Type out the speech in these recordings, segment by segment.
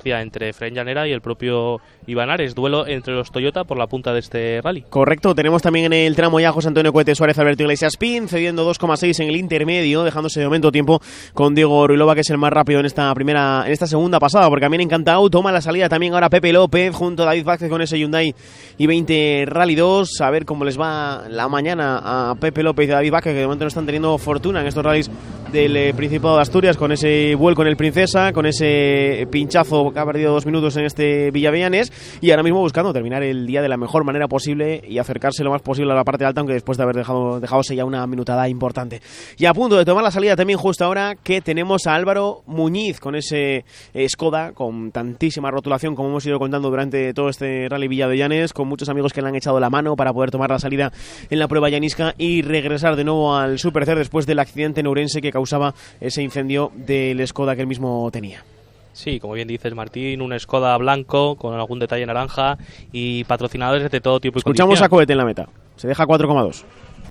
distancia entre Efraín Llanera y el propio Iván Ares. Duelo entre los Toyota por la punta de este rally. Correcto, tenemos también en el tramo ya José Antonio Cohete Suárez, Alberto Iglesias Pin, cediendo 2,6 en el intermedio, dejándose de momento tiempo con Diego Ruilova, que es el más rápido en esta segunda pasada, porque también encantado, toma la salida también ahora Pepe López junto a David Vázquez con ese Hyundai i20 Rally 2, a ver cómo les va la mañana a Pepe López y a David Vázquez, que de momento no están teniendo fortuna en estos rallies del Principado de Asturias, con ese vuelco en el Princesa, con ese pinchazo que ha perdido 2 minutos en este Villavellanes, y ahora mismo buscando terminar el día de la mejor manera posible y acercarse lo más posible a la parte alta, aunque después de haber dejadose ya una minutada importante. Y a punto de tomar la salida también justo ahora que tenemos a Álvaro Muñiz con ese Skoda, con tantísima rotulación como hemos ido contando durante todo este Rally Villavellanes, con muchos amigos que le han echado la mano para poder tomar la salida en la prueba llanisca y regresar de nuevo al Supercer después del accidente en Ourense que causaba ese incendio del Skoda que él mismo tenía. Sí, como bien dices, Martín, un Skoda blanco con algún detalle naranja y patrocinadores de todo tipo y Escuchamos condición. a Cohete en la meta. Se deja 4,2.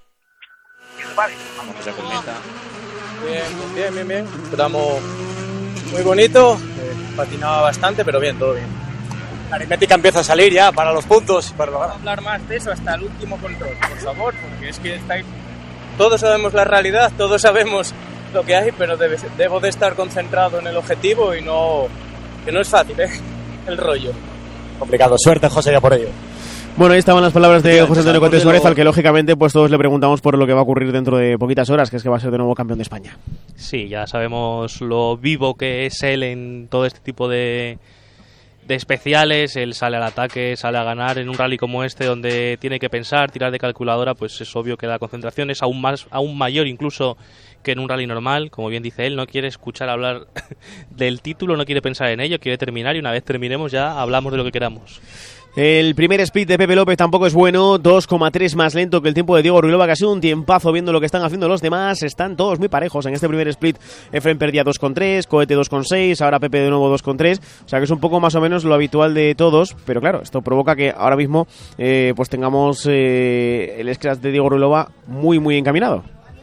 Bien. Tramo muy bonito, patinaba bastante, pero bien, todo bien. La aritmética empieza a salir ya para los puntos. Para lograr. Hablar más de eso hasta el último control, por favor, porque es que todos sabemos la realidad, todos sabemos lo que hay, pero debo de estar concentrado en el objetivo y que no es fácil, el rollo. Complicado, suerte José ya por ello. Bueno, ahí estaban las palabras de José Antonio Cohete Suárez, al que lógicamente pues todos le preguntamos por lo que va a ocurrir dentro de poquitas horas, que es que va a ser de nuevo campeón de España. Sí, ya sabemos lo vivo que es él en todo este tipo de especiales. Él sale al ataque, sale a ganar en un rally como este donde tiene que pensar, tirar de calculadora, pues es obvio que la concentración es aún mayor incluso que en un rally normal. Como bien dice él, no quiere escuchar hablar del título, no quiere pensar en ello, quiere terminar y una vez terminemos ya hablamos de lo que queramos. El primer split de Pepe López tampoco es bueno, 2,3 más lento que el tiempo de Diego Ruilova, que ha sido un tiempazo viendo lo que están haciendo los demás. Están todos muy parejos en este primer split. Efraín perdía 2,3, Cohete 2,6, ahora Pepe de nuevo 2,3, o sea que es un poco más o menos lo habitual de todos, pero claro, esto provoca que ahora mismo pues tengamos el scratch de Diego Ruilova muy encaminado.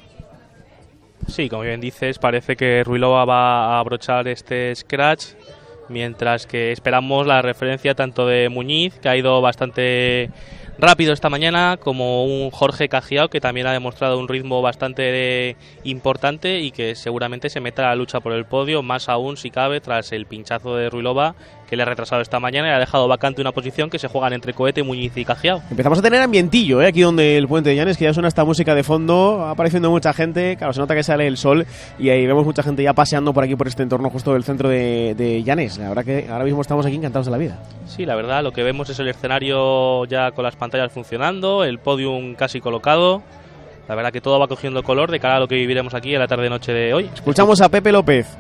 Sí, como bien dices, parece que Ruilova va a abrochar este scratch, mientras que esperamos la referencia tanto de Muñiz, que ha ido bastante rápido esta mañana, como un Jorge Cajiao, que también ha demostrado un ritmo bastante importante y que seguramente se meta a la lucha por el podio, más aún si cabe tras el pinchazo de Ruilova, que le ha retrasado esta mañana y ha dejado vacante una posición que se juegan entre Cohete, Muñiz y Cajiao. Empezamos a tener ambientillo, aquí donde el Puente de Llanes, que ya suena esta música de fondo, va apareciendo mucha gente, claro, se nota que sale el sol y ahí vemos mucha gente ya paseando por aquí, por este entorno justo del centro de Llanes. La verdad que ahora mismo estamos aquí encantados de la vida. Sí, la verdad, lo que vemos es el escenario ya con las pantallas funcionando, el podium casi colocado. La verdad que todo va cogiendo color de cara a lo que viviremos aquí en la tarde-noche de hoy. Escuchamos a Pepe López.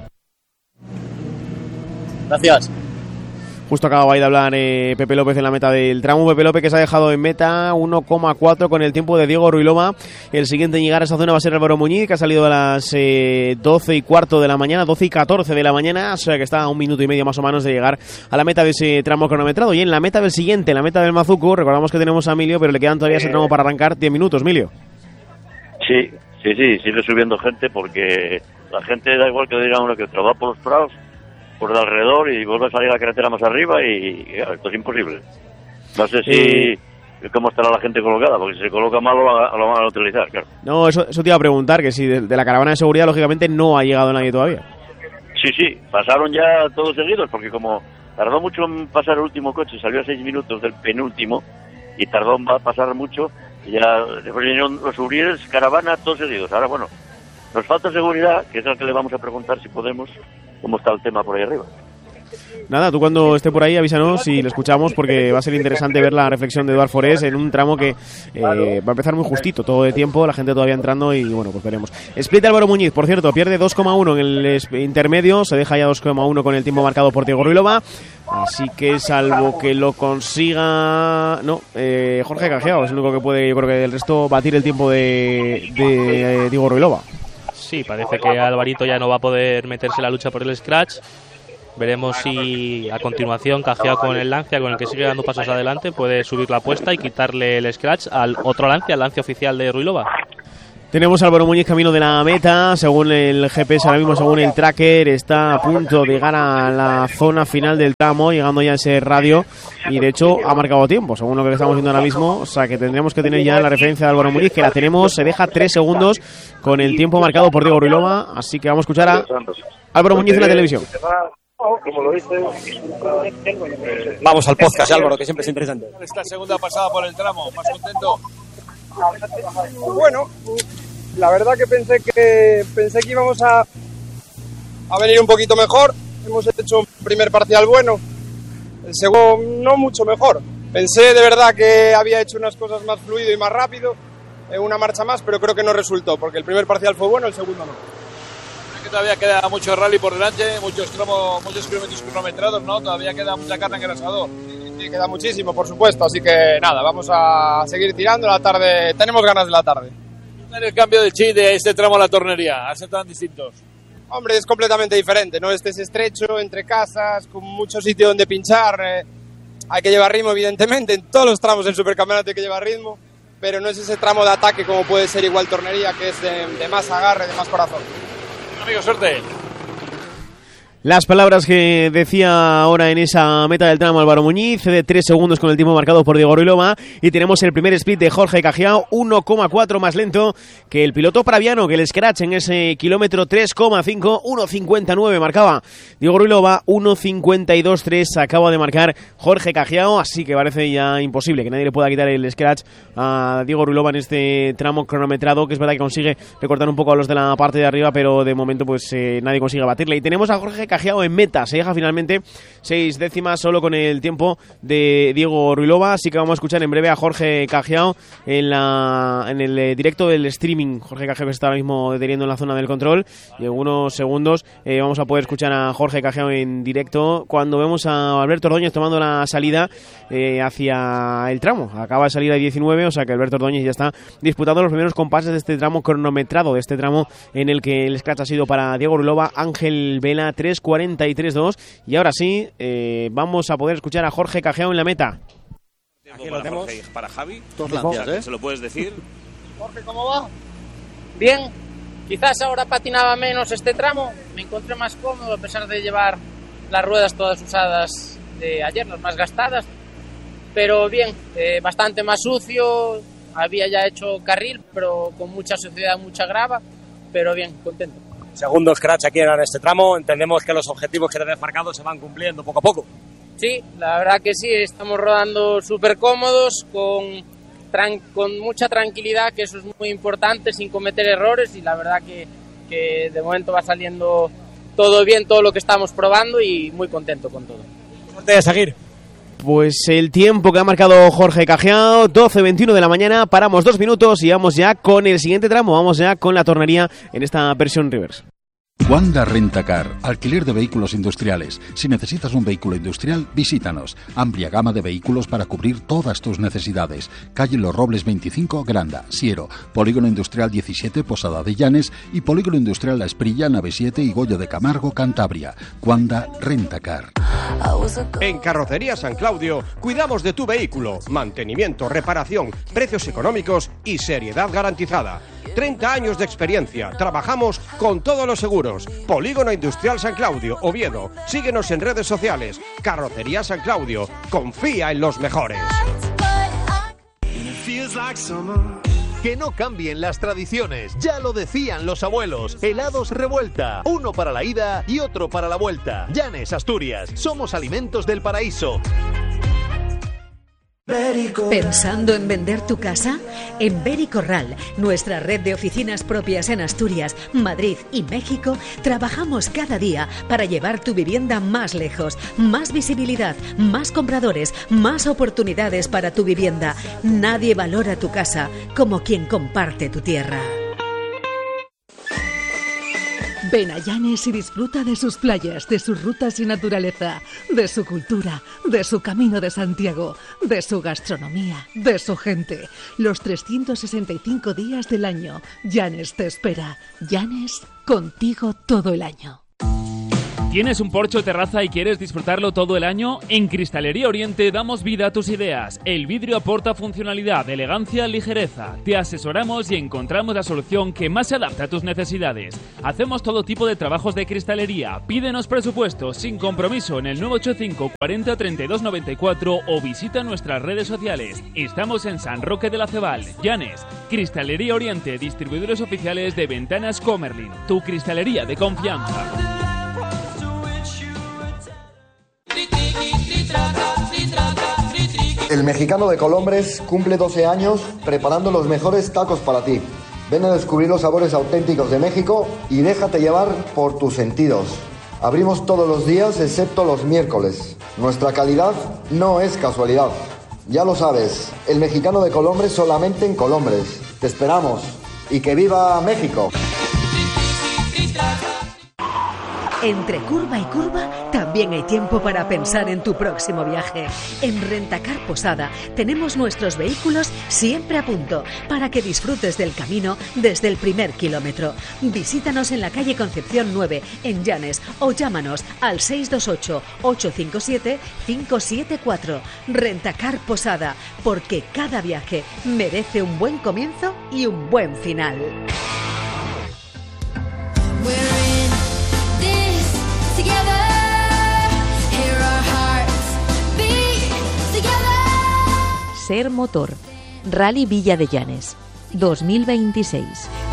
Gracias. Justo acababa de hablar Pepe López en la meta del tramo. Pepe López, que se ha dejado en meta 1,4 con el tiempo de Diego Ruilova. El siguiente en llegar a esa zona va a ser Álvaro Muñiz, que ha salido a las 12:15 de la mañana, 12:14 de la mañana, o sea que está a 1 minuto y medio más o menos de llegar a la meta de ese tramo cronometrado. Y en la meta del siguiente, en la meta del Mazuco, recordamos que tenemos a Emilio, pero le quedan todavía ese tramo para arrancar 10 minutos, Emilio. Sí, sigue subiendo gente, porque la gente da igual que diga uno que otro, va por los prados, por el alrededor, y vuelve a salir a la carretera más arriba y esto es imposible. No sé si cómo estará la gente colocada, porque si se coloca mal lo van a utilizar, claro. No, eso te iba a preguntar, que si de la caravana de seguridad lógicamente no ha llegado nadie todavía. Sí, pasaron ya todos seguidos, porque como tardó mucho en pasar el último coche, salió a 6 minutos del penúltimo y tardó en pasar mucho, y ya después vinieron los Urieles, caravana, todos seguidos. Ahora bueno, nos falta seguridad, que es al que le vamos a preguntar si podemos cómo está el tema por ahí arriba. Nada, tú cuando esté por ahí avísanos y le escuchamos, porque va a ser interesante ver la reflexión de Eduard Forés en un tramo que va a empezar muy justito, todo de tiempo, la gente todavía entrando y bueno, pues veremos. Split Álvaro Muñiz, por cierto, pierde 2,1 en el intermedio, se deja ya 2,1 con el tiempo marcado por Diego Ruilova, así que salvo que lo consiga Jorge Cajiao es el único que puede, yo creo que del resto, batir el tiempo de Diego Ruilova. Sí, parece que Alvarito ya no va a poder meterse en la lucha por el scratch. Veremos si a continuación Cajiao, con el Lancia, con el que sigue dando pasos adelante, puede subir la apuesta y quitarle el scratch al otro Lancia, al Lancia oficial de Ruilova. Tenemos a Álvaro Muñiz camino de la meta, según el GPS, ahora mismo según el tracker, está a punto de llegar a la zona final del tramo, llegando ya a ese radio, y de hecho ha marcado tiempo, según lo que estamos viendo ahora mismo, o sea que tendremos que tener ya la referencia de Álvaro Muñiz, que la tenemos, se deja 3 segundos con el tiempo marcado por Diego Ruilova, así que vamos a escuchar a Álvaro Muñiz en la televisión. Vamos al podcast, Álvaro, que siempre es interesante. Esta segunda pasada por el tramo, ¿más contento? Bueno, la verdad que pensé que íbamos a venir un poquito mejor. Hemos hecho un primer parcial bueno, el segundo no mucho mejor. Pensé de verdad que había hecho unas cosas más fluido y más rápido, una marcha más, pero creo que no resultó, porque el primer parcial fue bueno, el segundo no. Que todavía queda mucho rally por delante, muchos kilómetros cronometrados, ¿no? Todavía queda mucha carne en el asador. Sí, queda muchísimo, por supuesto, así que nada, vamos a seguir tirando la tarde, tenemos ganas de la tarde. El cambio de chip de este tramo a la tornería, ¿hacen tan distintos? Hombre, es completamente diferente, ¿no? Este es estrecho, entre casas, con mucho sitio donde pinchar, hay que llevar ritmo, evidentemente, en todos los tramos del supercampeonato hay que llevar ritmo, pero no es ese tramo de ataque como puede ser igual tornería, que es de más agarre, de más corazón. Amigo, suerte. Las palabras que decía ahora en esa meta del tramo Álvaro Muñiz, de 3 segundos con el tiempo marcado por Diego Ruilova, y tenemos el primer split de Jorge Cajiao, 1,4 más lento que el piloto praviano, que el scratch en ese kilómetro 3,5, 1,59 marcaba Diego Ruilova, 1,52,3 acaba de marcar Jorge Cajiao, así que parece ya imposible que nadie le pueda quitar el scratch a Diego Ruilova en este tramo cronometrado, que es verdad que consigue recortar un poco a los de la parte de arriba, pero de momento pues nadie consigue batirle. Y tenemos a Jorge Cajiao en meta, se deja finalmente 6 décimas solo con el tiempo de Diego Ruilova, así que vamos a escuchar en breve a Jorge Cajiao en el directo del streaming. Jorge Cajiao, que está ahora mismo deteniendo en la zona del control, y en unos segundos vamos a poder escuchar a Jorge Cajiao en directo cuando vemos a Alberto Ordóñez tomando la salida hacia el tramo. Acaba de salir a 19, o sea que Alberto Ordóñez ya está disputando los primeros compases de este tramo cronometrado, de este tramo en el que el scratch ha sido para Diego Ruilova, Ángel Vela 3:43.2, y ahora sí vamos a poder escuchar a Jorge Cajiao en la meta. Aquí lo tenemos. Jorge, para Javi, Gracias, ¿se lo puedes decir? Jorge, ¿cómo va? Bien, quizás ahora patinaba menos este tramo, me encontré más cómodo a pesar de llevar las ruedas todas usadas de ayer, las más gastadas, pero bien, bastante más sucio, había ya hecho carril, pero con mucha suciedad, mucha grava, pero bien, contento. Segundo scratch aquí en este tramo, entendemos que los objetivos que tenéis marcados se van cumpliendo poco a poco. Sí, la verdad que sí, estamos rodando súper cómodos, con mucha tranquilidad, que eso es muy importante, sin cometer errores, y la verdad que de momento va saliendo todo bien, todo lo que estamos probando, y muy contento con todo. Suerte de seguir. Pues el tiempo que ha marcado Jorge Cajiao, 12:21 de la mañana, paramos 2 minutos y vamos ya con el siguiente tramo, vamos ya con la tornería en esta versión reverse. Wanda Rentacar, alquiler de vehículos industriales. Si necesitas un vehículo industrial, visítanos. Amplia gama de vehículos para cubrir todas tus necesidades. Calle Los Robles 25, Granda, Siero. Polígono Industrial 17, Posada de Llanes. Y Polígono Industrial La Esprilla, Nave 7 y Goyo de Camargo, Cantabria. Wanda Rentacar. En Carrocería San Claudio, cuidamos de tu vehículo. Mantenimiento, reparación, precios económicos y seriedad garantizada. 30 años de experiencia. Trabajamos con todos los seguros. Polígono Industrial San Claudio, Oviedo. Síguenos en redes sociales. Carrocería San Claudio. Confía en los mejores. Que no cambien las tradiciones, ya lo decían los abuelos. Helados Revuelta, uno para la ida y otro para la vuelta. Llanes, Asturias, somos alimentos del paraíso. ¿Pensando en vender tu casa? En Bericorral, nuestra red de oficinas propias en Asturias, Madrid y México, trabajamos cada día para llevar tu vivienda más lejos, más visibilidad, más compradores, más oportunidades para tu vivienda. Nadie valora tu casa como quien comparte tu tierra. Ven a Llanes y disfruta de sus playas, de sus rutas y naturaleza, de su cultura, de su Camino de Santiago, de su gastronomía, de su gente. Los 365 días del año, Llanes te espera. Llanes, contigo todo el año. ¿Tienes un porche o terraza y quieres disfrutarlo todo el año? En Cristalería Oriente damos vida a tus ideas. El vidrio aporta funcionalidad, elegancia, ligereza. Te asesoramos y encontramos la solución que más se adapta a tus necesidades. Hacemos todo tipo de trabajos de cristalería. Pídenos presupuestos sin compromiso en el 985 40 32 94 o visita nuestras redes sociales. Estamos en San Roque de la Cebal, Llanes. Cristalería Oriente, distribuidores oficiales de Ventanas Comerlin. Tu cristalería de confianza. El Mexicano de Colombres cumple 12 años preparando los mejores tacos para ti. Ven a descubrir los sabores auténticos de México y déjate llevar por tus sentidos. Abrimos todos los días excepto los miércoles. Nuestra calidad no es casualidad. Ya lo sabes, el Mexicano de Colombres solamente en Colombres. Te esperamos y que viva México. Entre curva y curva también hay tiempo para pensar en tu próximo viaje. En Rentacar Posada tenemos nuestros vehículos siempre a punto para que disfrutes del camino desde el primer kilómetro. Visítanos en la calle Concepción 9 en Llanes o llámanos al 628 857 574. Rentacar Posada, porque cada viaje merece un buen comienzo y un buen final. Ser Motor, Rally Villa de Llanes, 2026.